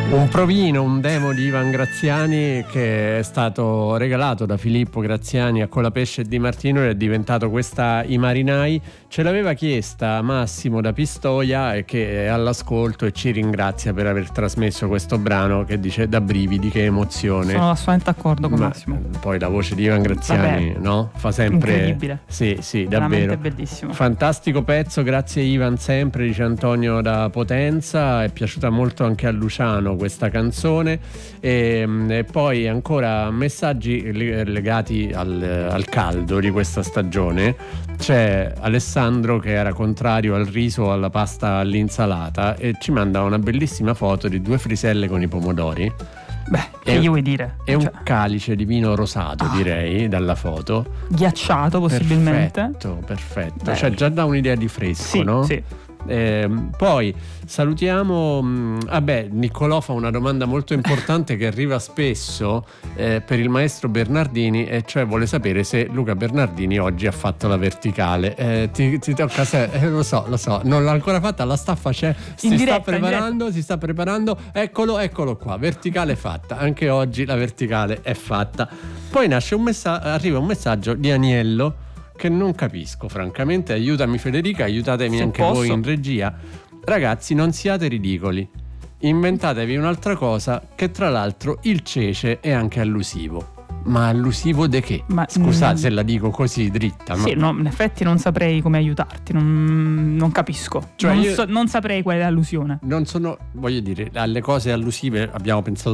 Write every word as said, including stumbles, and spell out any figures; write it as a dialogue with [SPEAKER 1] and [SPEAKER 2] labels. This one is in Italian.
[SPEAKER 1] Un provino, un demo di Ivan Graziani che è stato regalato da Filippo Graziani a Colapesce e Di Martino ed è diventato questa I Marinai. Ce l'aveva chiesta Massimo da Pistoia e che è all'ascolto e ci ringrazia per aver trasmesso questo brano che dice da brividi, che emozione.
[SPEAKER 2] Sono assolutamente d'accordo con
[SPEAKER 1] Ma
[SPEAKER 2] Massimo.
[SPEAKER 1] poi la voce di Ivan Graziani,
[SPEAKER 2] Vabbè,
[SPEAKER 1] no? Fa sempre
[SPEAKER 2] incredibile.
[SPEAKER 1] Sì, sì,
[SPEAKER 2] veramente
[SPEAKER 1] davvero.
[SPEAKER 2] bellissimo.
[SPEAKER 1] Fantastico pezzo, grazie Ivan sempre, dice Antonio da Potenza. È piaciuta molto anche a Luciano questa canzone. E, e poi ancora messaggi legati al, al caldo di questa stagione. C'è Alessandro che era contrario al riso o alla pasta all'insalata e ci manda una bellissima foto di due friselle con i pomodori.
[SPEAKER 2] Beh, che gli vuoi dire?
[SPEAKER 1] È
[SPEAKER 2] Cioè,
[SPEAKER 1] un calice di vino rosato,
[SPEAKER 2] Ah.
[SPEAKER 1] direi, dalla foto.
[SPEAKER 2] ghiacciato possibilmente.
[SPEAKER 1] Perfetto, perfetto.
[SPEAKER 2] Beh.
[SPEAKER 1] Cioè già dà un'idea di fresco,
[SPEAKER 2] Sì,
[SPEAKER 1] no?
[SPEAKER 2] sì.
[SPEAKER 1] Eh, poi salutiamo mh, vabbè, Niccolò fa una domanda molto importante che arriva spesso eh, per il maestro Bernardini, e cioè vuole sapere se Luca Bernardini oggi ha fatto la verticale. Eh, ti, ti tocca se eh, lo so, lo so, non l'ha ancora fatta, la sta facendo, si
[SPEAKER 2] In
[SPEAKER 1] sta
[SPEAKER 2] diretta, in
[SPEAKER 1] preparando, si sta preparando, eccolo, eccolo qua, verticale fatta, anche oggi la verticale è fatta. Poi nasce un messa- arriva un messaggio di Aniello che non capisco francamente, aiutami Federica, aiutatemi
[SPEAKER 2] Se
[SPEAKER 1] anche
[SPEAKER 2] posso.
[SPEAKER 1] voi in regia. Ragazzi, non siate ridicoli, inventatevi un'altra cosa, che tra l'altro il cece è anche allusivo. Ma allusivo de che?
[SPEAKER 2] Ma,
[SPEAKER 1] Scusate
[SPEAKER 2] mm,
[SPEAKER 1] se la dico così dritta,
[SPEAKER 2] Sì,
[SPEAKER 1] ma
[SPEAKER 2] no, in effetti non saprei come aiutarti, non, non capisco.
[SPEAKER 1] Cioè
[SPEAKER 2] non,
[SPEAKER 1] io-
[SPEAKER 2] so- non saprei qual è l'allusione.
[SPEAKER 1] non sono, voglio dire, alle cose allusive abbiamo pensato